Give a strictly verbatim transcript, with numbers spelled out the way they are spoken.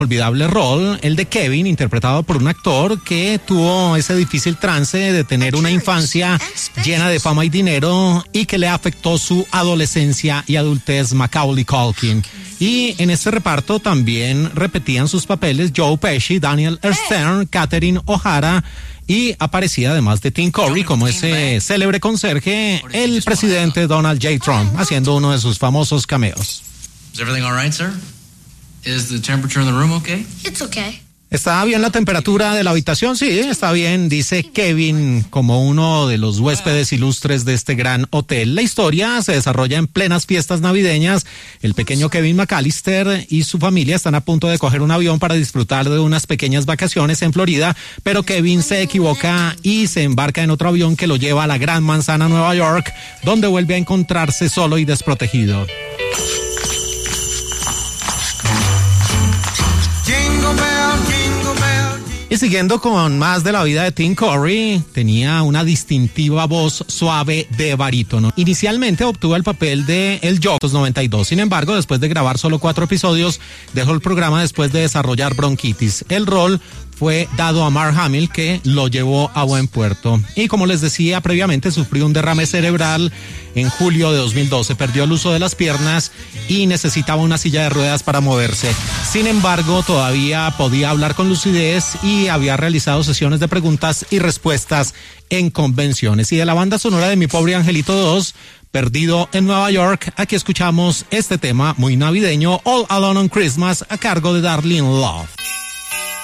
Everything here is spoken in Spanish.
Olvidable rol, el de Kevin, interpretado por un actor que tuvo ese difícil trance de tener una infancia llena de fama y dinero y que le afectó su adolescencia y adultez. Macaulay Culkin. Y en este reparto también repetían sus papeles Joe Pesci, Daniel Stern, Catherine O'Hara, y aparecía además de Tim Curry como ese célebre conserje, el presidente Donald J. Trump, haciendo uno de sus famosos cameos. Is everything all right, sir? Is the temperature in the room okay? It's okay. ¿Está bien la temperatura de la habitación? Sí, está bien, dice Kevin, como uno de los huéspedes ilustres de este gran hotel. La historia se desarrolla en plenas fiestas navideñas. El pequeño Kevin McAllister y su familia están a punto de coger un avión para disfrutar de unas pequeñas vacaciones en Florida, pero Kevin se equivoca y se embarca en otro avión que lo lleva a la Gran Manzana, Nueva York, donde vuelve a encontrarse solo y desprotegido. Y siguiendo con más de la vida de Tim Curry, tenía una distintiva voz suave de barítono. Inicialmente obtuvo el papel de El Joker en noventa y dos. Sin embargo, después de grabar solo cuatro episodios, dejó el programa después de desarrollar bronquitis. El rol fue dado a Mark Hamill, que lo llevó a buen puerto. Y como les decía previamente, sufrió un derrame cerebral en julio de dos mil doce. Perdió el uso de las piernas y necesitaba una silla de ruedas para moverse. Sin embargo, todavía podía hablar con lucidez y había realizado sesiones de preguntas y respuestas en convenciones. Y de la banda sonora de Mi Pobre Angelito dos, Perdido en Nueva York, aquí escuchamos este tema muy navideño, All Alone on Christmas, a cargo de Darlene Love.